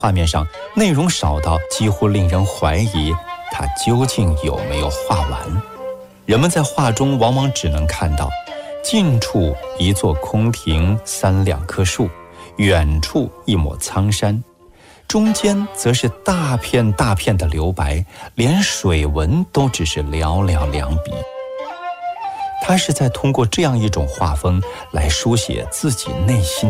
画面上内容少到几乎令人怀疑他究竟有没有画完。人们在画中往往只能看到近处一座空庭3两棵树，远处一抹苍山，中间则是大片大片的留白，连水纹都只是寥寥两笔。他是在通过这样一种画风来书写自己内心